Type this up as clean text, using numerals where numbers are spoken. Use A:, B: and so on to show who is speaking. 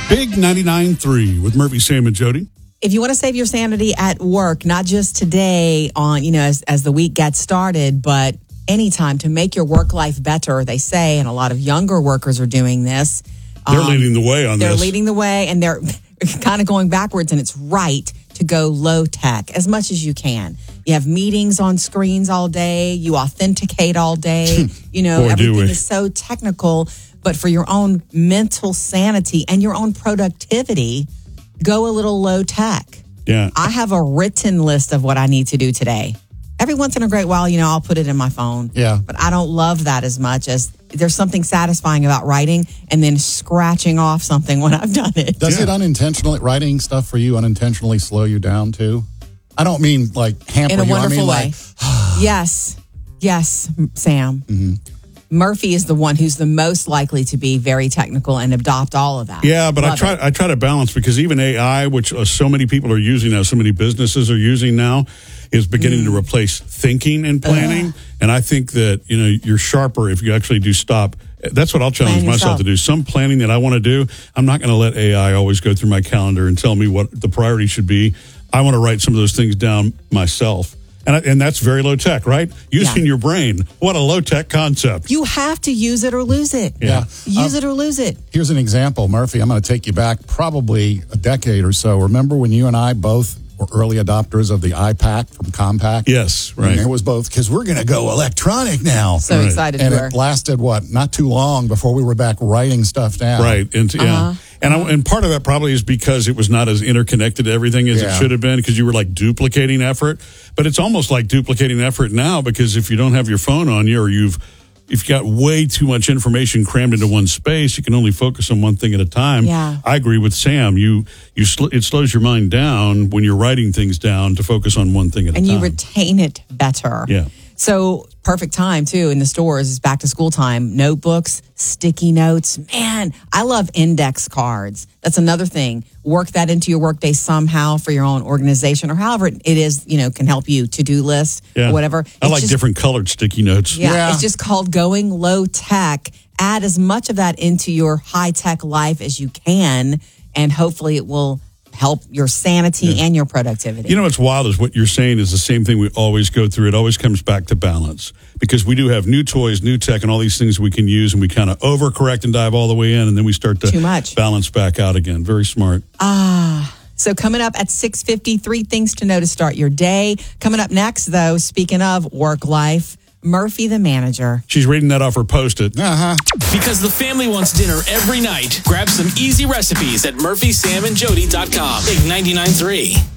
A: Big 99.3 with Murphy, Sam, and Jody.
B: If you want to save your sanity at work, not just today on, as the week gets started, but anytime to make your work life better, they say, and a lot of younger workers are doing this.
A: They're leading the way on this.
B: They're leading the way, and they're kind of going backwards, and it's right to go low tech as much as you can. You have meetings on screens all day. You authenticate all day. Everything is so technical. But for your own mental sanity and your own productivity, go a little low tech.
A: Yeah.
B: I have a written list of what I need to do today. Every once in a great while, I'll put it in my phone.
C: Yeah.
B: But I don't love that as much as there's something satisfying about writing and then scratching off something when I've done it.
C: Does it unintentionally, writing stuff for you unintentionally slow you down too? I don't mean like hamper you.
B: In a wonderful way.
C: Like,
B: Yes, Sam.
C: Mm-hmm.
B: Murphy is the one who's the most likely to be very technical and adopt all of that.
A: Yeah, but I try to balance, because even AI, which so many people are using now, so many businesses are using now, is beginning to replace thinking and planning. And I think that, you're sharper if you actually do stop. That's what I'll challenge myself to do. Some planning that I want to do, I'm not going to let AI always go through my calendar and tell me what the priority should be. I want to write some of those things down myself. And that's very low tech, right? Using your brain. What a low tech concept.
B: You have to use it or lose it.
C: Yeah.
B: Use it or lose it.
C: Here's an example, Murphy. I'm going to take you back probably a decade or so. Remember when you and I both were early adopters of the iPad from Compaq?
A: Yes, right.
C: And it was both, because we're going to go electronic now.
B: So excited
C: and
B: we were.
C: it lasted, not too long before we were back writing stuff down.
A: Right. And part of that probably is because it was not as interconnected to everything as it should have been, because you were like duplicating effort. But it's almost like duplicating effort now, because if you don't have your phone on you, or if you've got way too much information crammed into one space, you can only focus on one thing at a time.
B: Yeah.
A: I agree with Sam. It slows your mind down when you're writing things down to focus on one thing at a time.
B: And you retain it better.
A: Yeah.
B: So perfect time, too, in the stores is back to school time. Notebooks, sticky notes. Man, I love index cards. That's another thing. Work that into your workday somehow for your own organization, or however it is, can help you, to-do list or whatever.
A: I like different colored sticky notes.
B: Yeah, it's just called going low tech. Add as much of that into your high-tech life as you can, and hopefully it will help your sanity and your productivity.
A: What's wild is what you're saying is the same thing we always go through. It always comes back to balance, because we do have new toys, new tech, and all these things we can use, and we kind of overcorrect and dive all the way in, and then we start to
B: Too much.
A: balance back out again. Very smart.
B: So coming up at 6:50, 3 things to know to start your day. Coming up next, though, speaking of work life, Murphy the manager.
A: She's reading that off her Post-it.
D: Because the family wants dinner every night. Grab some easy recipes at murphysamandjody.com. Big 99.3.